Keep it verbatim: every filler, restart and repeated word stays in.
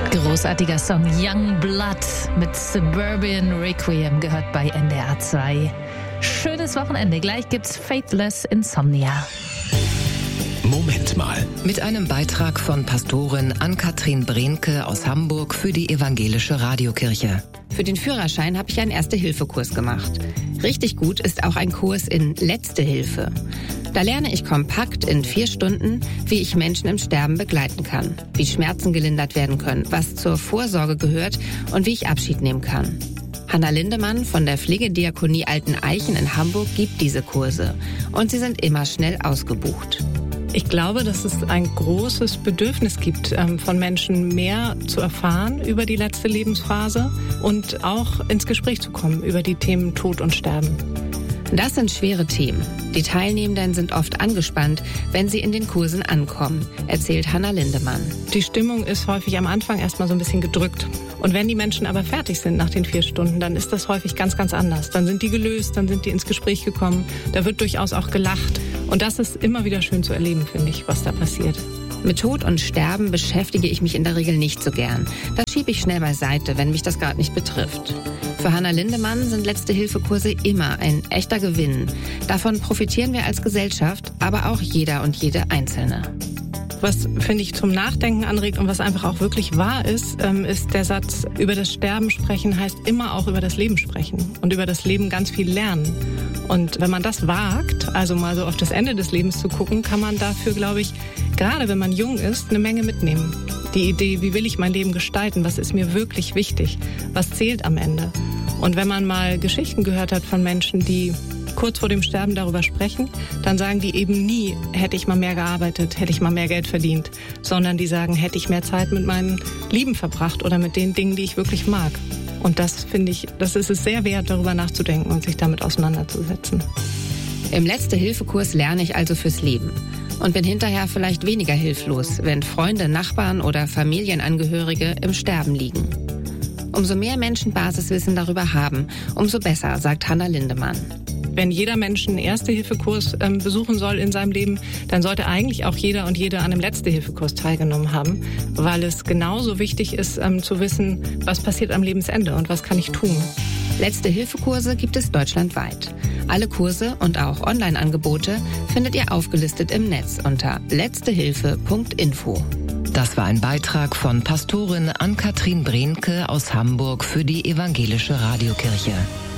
Großartiger Song Young Blood mit Suburban Requiem gehört bei N D R zwei. Schönes Wochenende. Gleich gibt's Faithless Insomnia. Moment mal. Mit einem Beitrag von Pastorin Ann-Kathrin Brehnke aus Hamburg für die Evangelische Radiokirche. Für den Führerschein habe ich einen Erste-Hilfe-Kurs gemacht. Richtig gut ist auch ein Kurs in Letzte Hilfe. Da lerne ich kompakt in vier Stunden, wie ich Menschen im Sterben begleiten kann, wie Schmerzen gelindert werden können, was zur Vorsorge gehört und wie ich Abschied nehmen kann. Hanna Lindemann von der Pflegediakonie Alten Eichen in Hamburg gibt diese Kurse und sie sind immer schnell ausgebucht. Ich glaube, dass es ein großes Bedürfnis gibt, von Menschen mehr zu erfahren über die letzte Lebensphase und auch ins Gespräch zu kommen über die Themen Tod und Sterben. Das sind schwere Themen. Die Teilnehmenden sind oft angespannt, wenn sie in den Kursen ankommen, erzählt Hanna Lindemann. Die Stimmung ist häufig am Anfang erstmal so ein bisschen gedrückt. Und wenn die Menschen aber fertig sind nach den vier Stunden, dann ist das häufig ganz, ganz anders. Dann sind die gelöst, dann sind die ins Gespräch gekommen. Da wird durchaus auch gelacht. Und das ist immer wieder schön zu erleben, finde ich, was da passiert. Mit Tod und Sterben beschäftige ich mich in der Regel nicht so gern. Das schiebe ich schnell beiseite, wenn mich das gerade nicht betrifft. Für Hanna Lindemann sind Letzte-Hilfe-Kurse immer ein echter Gewinn. Davon profitieren wir als Gesellschaft, aber auch jeder und jede Einzelne. Was, finde ich, zum Nachdenken anregt und was einfach auch wirklich wahr ist, ähm, ist der Satz, über das Sterben sprechen heißt immer auch über das Leben sprechen und über das Leben ganz viel lernen. Und wenn man das wagt, also mal so auf das Ende des Lebens zu gucken, kann man dafür, glaube ich, gerade wenn man jung ist, eine Menge mitnehmen. Die Idee, wie will ich mein Leben gestalten, was ist mir wirklich wichtig, was zählt am Ende. Und wenn man mal Geschichten gehört hat von Menschen, die kurz vor dem Sterben darüber sprechen, dann sagen die eben nie, hätte ich mal mehr gearbeitet, hätte ich mal mehr Geld verdient, sondern die sagen, hätte ich mehr Zeit mit meinen Lieben verbracht oder mit den Dingen, die ich wirklich mag. Und das finde ich, das ist es sehr wert, darüber nachzudenken und sich damit auseinanderzusetzen. Im Letzte-Hilfe-Kurs lerne ich also fürs Leben und bin hinterher vielleicht weniger hilflos, wenn Freunde, Nachbarn oder Familienangehörige im Sterben liegen. Umso mehr Menschen Basiswissen darüber haben, umso besser, sagt Hanna Lindemann. Wenn jeder Mensch einen Erste-Hilfe-Kurs ähm, besuchen soll in seinem Leben, dann sollte eigentlich auch jeder und jede an einem Letzte-Hilfe-Kurs teilgenommen haben, weil es genauso wichtig ist, ähm, zu wissen, was passiert am Lebensende und was kann ich tun. Letzte-Hilfe-Kurse gibt es deutschlandweit. Alle Kurse und auch Online-Angebote findet ihr aufgelistet im Netz unter letztehilfe punkt info. Das war ein Beitrag von Pastorin Ann-Kathrin Brehnke aus Hamburg für die Evangelische Radiokirche.